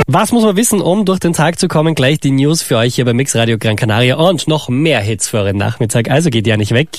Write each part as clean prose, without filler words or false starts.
Was muss man wissen, um durch den Tag zu kommen? Gleich die News für euch hier bei Mix Radio Gran Canaria und noch mehr Hits für euren Nachmittag. Also geht ja nicht weg.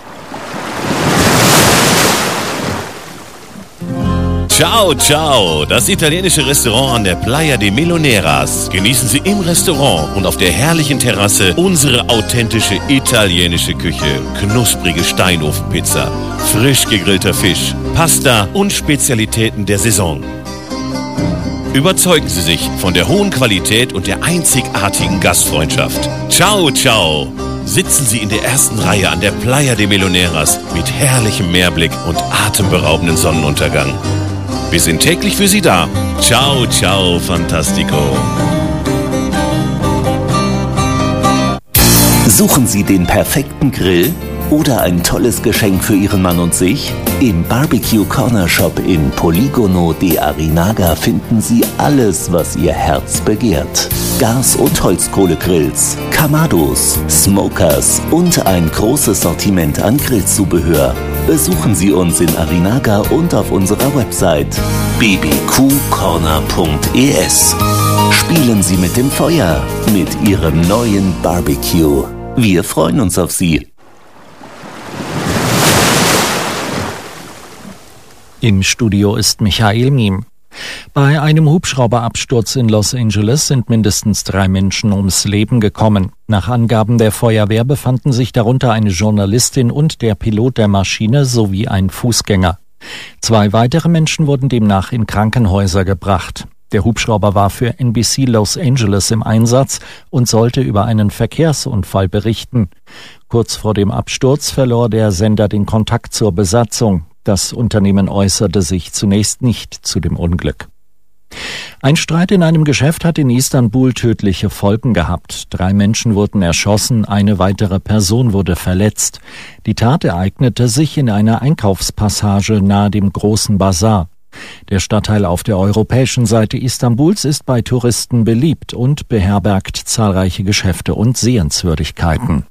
Ciao, ciao, das italienische Restaurant an der Playa de Meloneras. Genießen Sie im Restaurant und auf der herrlichen Terrasse unsere authentische italienische Küche. Knusprige Steinofenpizza, frisch gegrillter Fisch, Pasta und Spezialitäten der Saison. Überzeugen Sie sich von der hohen Qualität und der einzigartigen Gastfreundschaft. Ciao, ciao. Sitzen Sie in der ersten Reihe an der Playa de Meloneras mit herrlichem Meerblick und atemberaubenden Sonnenuntergang. Wir sind täglich für Sie da. Ciao, ciao, fantastico. Suchen Sie den perfekten Grill oder ein tolles Geschenk für Ihren Mann und sich? Im Barbecue Corner Shop in Polígono de Arinaga finden Sie alles, was Ihr Herz begehrt. Gas- und Holzkohlegrills, Kamados, Smokers und ein großes Sortiment an Grillzubehör. Besuchen Sie uns in Arinaga und auf unserer Website bbqcorner.es. Spielen Sie mit dem Feuer mit Ihrem neuen Barbecue. Wir freuen uns auf Sie. Im Studio ist Michael Miem. Bei einem Hubschrauberabsturz in Los Angeles sind mindestens 3 Menschen ums Leben gekommen. Nach Angaben der Feuerwehr befanden sich darunter eine Journalistin und der Pilot der Maschine sowie ein Fußgänger. 2 weitere Menschen wurden demnach in Krankenhäuser gebracht. Der Hubschrauber war für NBC Los Angeles im Einsatz und sollte über einen Verkehrsunfall berichten. Kurz vor dem Absturz verlor der Sender den Kontakt zur Besatzung. Das Unternehmen äußerte sich zunächst nicht zu dem Unglück. Ein Streit in einem Geschäft hat in Istanbul tödliche Folgen gehabt. 3 Menschen wurden erschossen, eine weitere Person wurde verletzt. Die Tat ereignete sich in einer Einkaufspassage nahe dem großen Basar. Der Stadtteil auf der europäischen Seite Istanbuls ist bei Touristen beliebt und beherbergt zahlreiche Geschäfte und Sehenswürdigkeiten.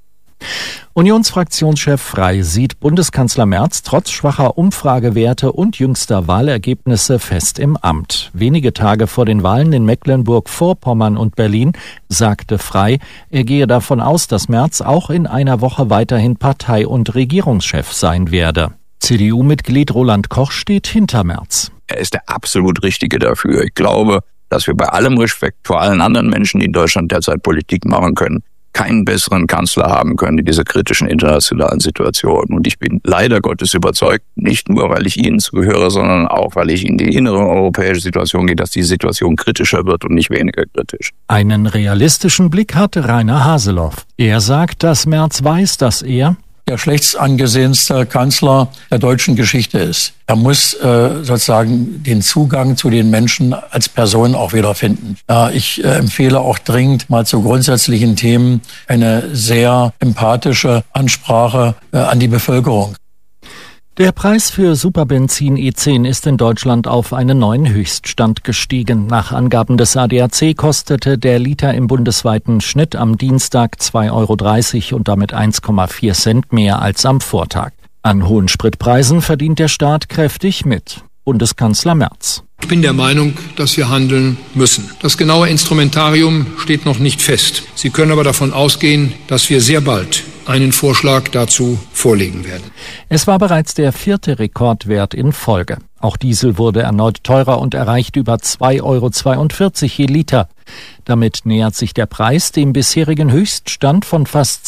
Unionsfraktionschef Frey sieht Bundeskanzler Merz trotz schwacher Umfragewerte und jüngster Wahlergebnisse fest im Amt. Wenige Tage vor den Wahlen in Mecklenburg-Vorpommern und Berlin sagte Frey, er gehe davon aus, dass Merz auch in einer Woche weiterhin Partei- und Regierungschef sein werde. CDU-Mitglied Roland Koch steht hinter Merz. Er ist der absolut Richtige dafür. Ich glaube, dass wir bei allem Respekt vor allen anderen Menschen, die in Deutschland derzeit Politik machen können, keinen besseren Kanzler haben können in dieser kritischen internationalen Situation. Und ich bin leider Gottes überzeugt, nicht nur, weil ich Ihnen zugehöre, sondern auch, weil ich in die innere europäische Situation gehe, dass die Situation kritischer wird und nicht weniger kritisch. Einen realistischen Blick hatte Rainer Haseloff. Er sagt, dass Merz weiß, dass er der schlechtst angesehenste Kanzler der deutschen Geschichte ist. Er muss sozusagen den Zugang zu den Menschen als Person auch wiederfinden. Ich empfehle auch dringend mal zu grundsätzlichen Themen eine sehr empathische Ansprache an die Bevölkerung. Der Preis für Superbenzin E10 ist in Deutschland auf einen neuen Höchststand gestiegen. Nach Angaben des ADAC kostete der Liter im bundesweiten Schnitt am Dienstag 2,30 € und damit 1,4 Cent mehr als am Vortag. An hohen Spritpreisen verdient der Staat kräftig mit. Bundeskanzler Merz. Ich bin der Meinung, dass wir handeln müssen. Das genaue Instrumentarium steht noch nicht fest. Sie können aber davon ausgehen, dass wir sehr bald einen Vorschlag dazu vorlegen werden. Es war bereits der 4. Rekordwert in Folge. Auch Diesel wurde erneut teurer und erreicht über 2,42 € je Liter. Damit nähert sich der Preis dem bisherigen Höchststand von fast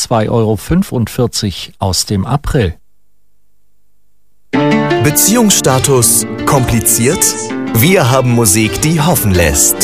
2,45 € aus dem April. Beziehungsstatus kompliziert? Wir haben Musik, die hoffen lässt.